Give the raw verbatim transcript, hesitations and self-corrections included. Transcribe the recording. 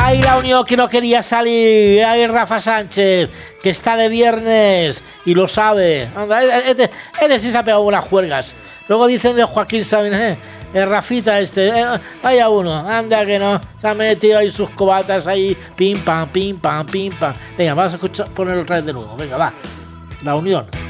Ay, la Unión que no quería salir. Ay, Rafa Sánchez, que está de viernes y lo sabe. Anda, este, este sí se ha pegado unas juergas. Luego dicen de Joaquín Sabina, eh, el Rafita este, eh, vaya uno, anda que no, se ha metido ahí sus cobatas ahí, pim pam, pim pam, pim pam. Venga, vamos a escuchar, ponerlo otra vez de nuevo. Venga, va. La Unión.